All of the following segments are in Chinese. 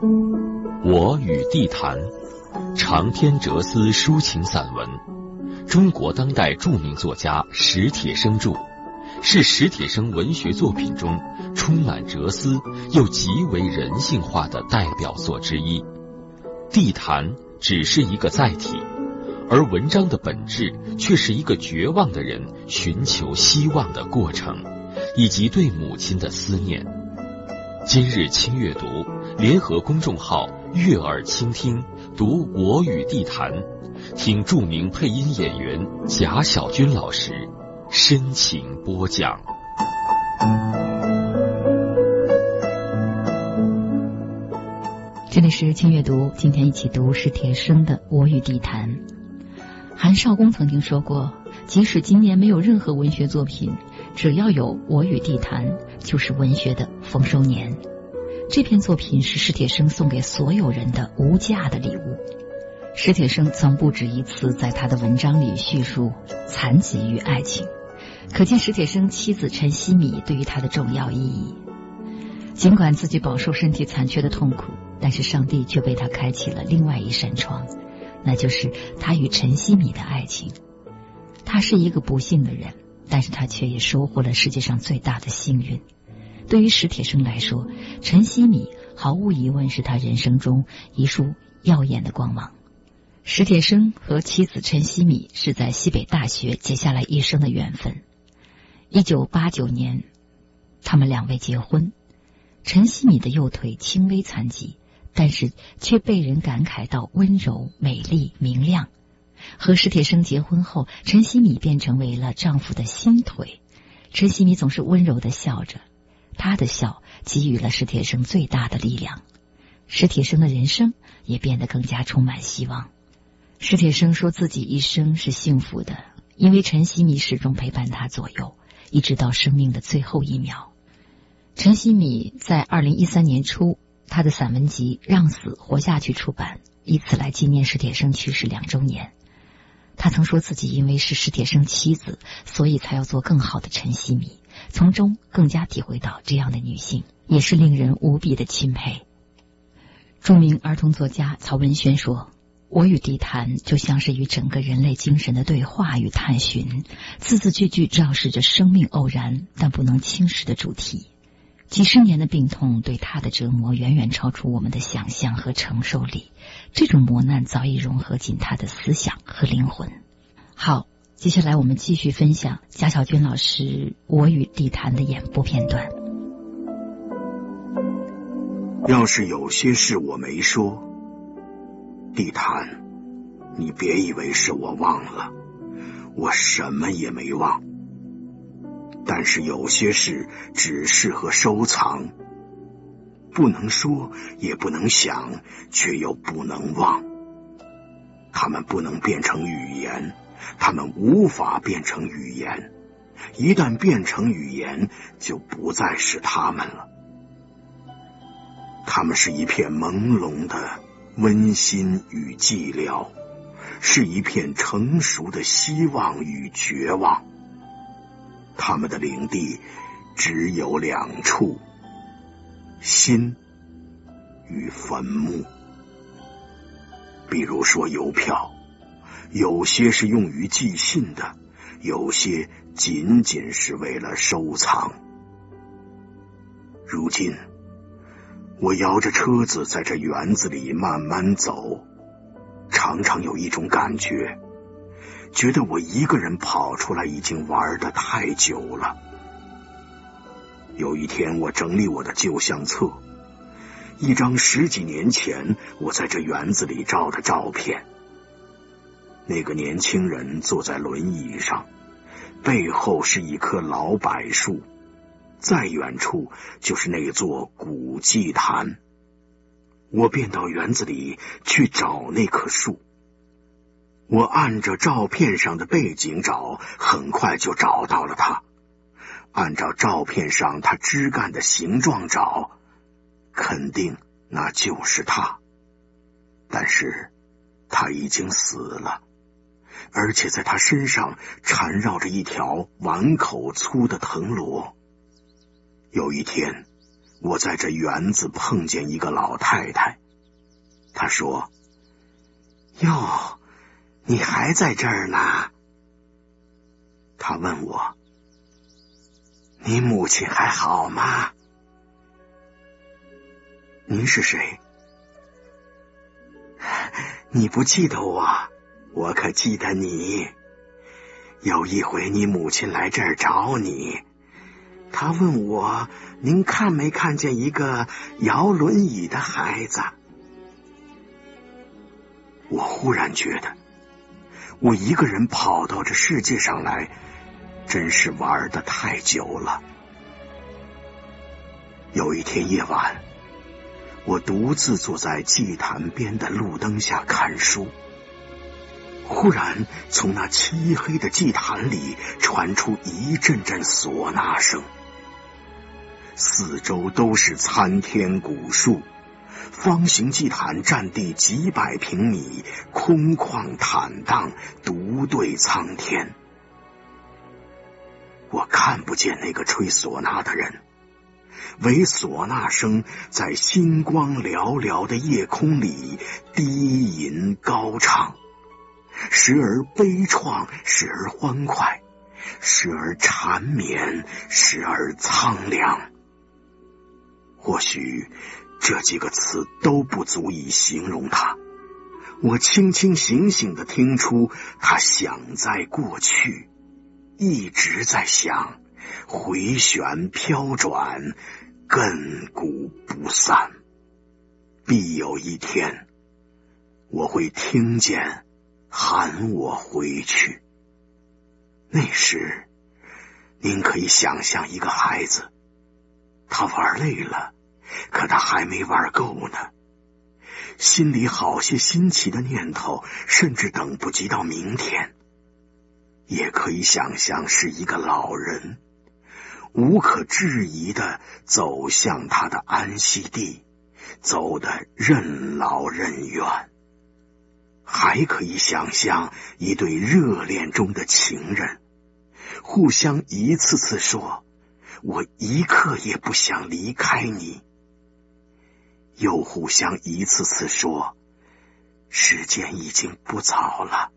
我与地坛，长篇哲思抒情散文，中国当代著名作家史铁生著，是史铁生文学作品中充满哲思又极为人性化的代表作之一。地坛只是一个载体，而文章的本质却是一个绝望的人寻求希望的过程，以及对母亲的思念。今日轻阅读联合公众号悦耳倾听读我与地坛，听著名配音演员贾小军老师深情播讲。 这里是轻阅读，今天一起读史铁生的《我与地坛》。韩少功曾经说过，即使今年没有任何文学作品，只要有《我与地坛》，就是文学的丰收年。这篇作品是史铁生送给所有人的无价的礼物。史铁生曾不止一次在他的文章里叙述残疾与爱情，可见史铁生妻子陈希米对于他的重要意义。尽管自己饱受身体残缺的痛苦，但是上帝却为他开启了另外一扇窗，那就是他与陈希米的爱情。他是一个不幸的人，但是他却也收获了世界上最大的幸运。对于史铁生来说，陈希米毫无疑问是他人生中一束耀眼的光芒。史铁生和妻子陈希米是在西北大学结下了一生的缘分。1989年，他们两位结婚。陈希米的右腿轻微残疾，但是却被人感慨到温柔、美丽、明亮。和史铁生结婚后，陈希米便成为了丈夫的新腿。陈希米总是温柔地笑着，她的笑给予了史铁生最大的力量。史铁生的人生也变得更加充满希望。史铁生说自己一生是幸福的，因为陈希米始终陪伴他左右，一直到生命的最后一秒。陈希米在2013年初，他的散文集《让死活下去》出版，以此来纪念史铁生去世2周年。他曾说自己因为是史铁生妻子，所以才要做更好的陈希米，从中更加体会到这样的女性也是令人无比的钦佩。著名儿童作家曹文轩说，我与地坛就像是与整个人类精神的对话与探寻，字字句句昭示着生命偶然但不能轻视的主题。几十年的病痛对他的折磨远远超出我们的想象和承受力，这种磨难早已融合进他的思想和灵魂。好，接下来我们继续分享贾小军老师《我与地坛》的演播片段。 要是有些事我没说，地坛，你别以为是我忘了，我什么也没忘。但是有些事只适合收藏，不能说也不能想，却又不能忘。它们不能变成语言，它们无法变成语言，一旦变成语言，就不再是它们了。它们是一片朦胧的温馨与寂寥，是一片成熟的希望与绝望。他们的领地只有2处，心与坟墓。比如说邮票，有些是用于寄信的，有些仅仅是为了收藏。如今我摇着车子在这园子里慢慢走，常常有一种感觉，觉得我一个人跑出来已经玩得太久了。有一天我整理我的旧相册，一张10几年前我在这园子里照的照片。那个年轻人坐在轮椅上，背后是一棵老柏树，再远处就是那座古祭坛。我便到园子里去找那棵树。我按着照片上的背景找，很快就找到了它。按照照片上它枝干的形状找，肯定那就是它。但是它已经死了，而且在它身上缠绕着一条碗口粗的藤萝。有一天我在这园子碰见一个老太太，她说：“哟，你还在这儿呢？”她问我：“你母亲还好吗？”您是谁？你不记得我，我可记得你。有一回你母亲来这儿找你，她问我您看没看见一个摇轮椅的孩子。我忽然觉得我一个人跑到这世界上来，真是玩得太久了。有一天夜晚，我独自坐在祭坛边的路灯下看书，忽然从那漆黑的祭坛里传出一阵阵唢呐声，四周都是参天古树，方形祭坛占地几百平米，空旷坦荡，独对苍天。我看不见那个吹唢呐的人，唯唢呐声在星光寥寥的夜空里低吟高唱，时而悲怆，时而欢快，时而缠绵，时而苍凉。或许这几个词都不足以形容它，我清清醒醒地听出它响在过去，一直在响，回旋飘转，亘古不散。必有一天，我会听见喊我回去。那时，您可以想象一个孩子，他玩累了，可他还没玩够呢，心里好些新奇的念头，甚至等不及到明天。也可以想象是一个老人，无可置疑地走向他的安息地，走得任劳任怨。还可以想象一对热恋中的情人，互相一次次说：“我一刻也不想离开你。”又互相一次次说：“时间已经不早了。”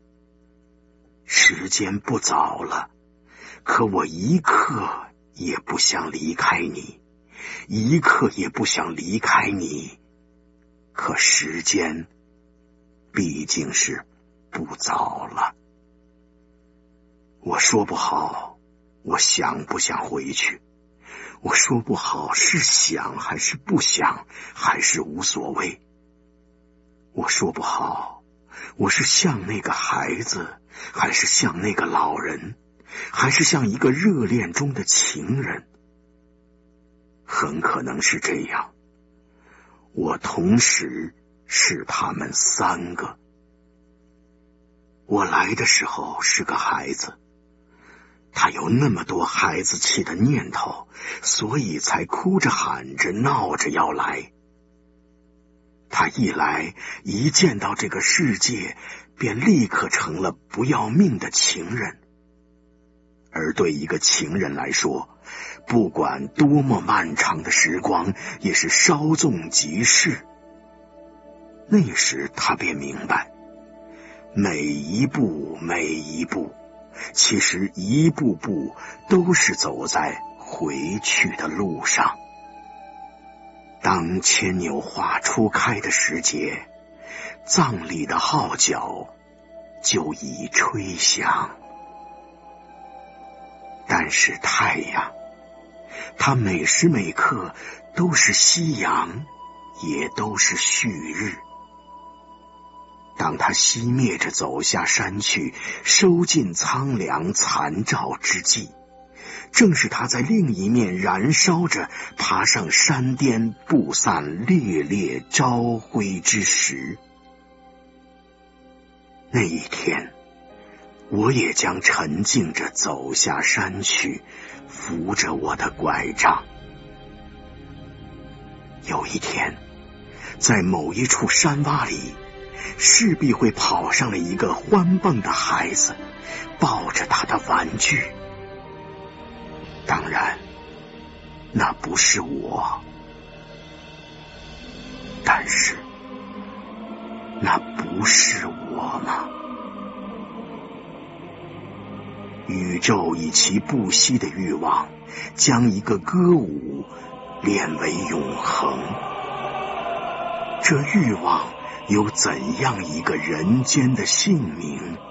时间不早了，可我一刻也不想离开你，一刻也不想离开你。可时间毕竟是不早了。我说不好，我想不想回去？我说不好，是想还是不想，还是无所谓？我说不好，我是像那个孩子，还是像那个老人，还是像一个热恋中的情人？很可能是这样，我同时是他们三个。我来的时候是个孩子，他有那么多孩子气的念头，所以才哭着喊着闹着要来。他一来，一见到这个世界，便立刻成了不要命的情人。而对一个情人来说，不管多么漫长的时光，也是稍纵即逝。那时他便明白，每一步每一步，其实一步步都是走在回去的路上。当牵牛花初开的时节，葬礼的号角就已吹响。但是太阳，它每时每刻都是夕阳，也都是旭日。当它熄灭着走下山去，收尽苍凉残照之际，正是它在另一面燃烧着，爬上山巅，布散烈烈朝晖之时。那一天，我也将沉静着走下山去，扶着我的拐杖。有一天，在某一处山洼里，势必会跑上了一个欢蹦的孩子，抱着他的玩具。当然， 那不是我，但是那不是我吗？宇宙以其不息的欲望，将一个歌舞炼为永恒。这欲望有怎样一个人间的姓名？